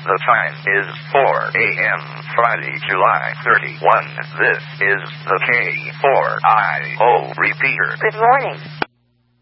The time is 4 a.m. Friday, July 31. This is the K4IO repeater. Good morning.